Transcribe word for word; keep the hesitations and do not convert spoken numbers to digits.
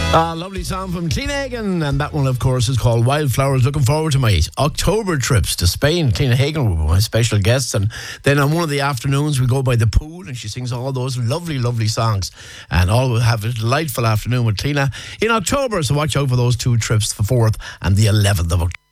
A lovely song from Clean Hagen, and that one, of course, is called Wildflowers. Looking forward to my October trips to Spain. Clean Hagen will be my special guests, and then on one of the afternoons we go by the pool, and she sings all those lovely, lovely songs, and all will have a delightful afternoon with Clean in October. So watch out for those two trips, the fourth and the eleventh of October.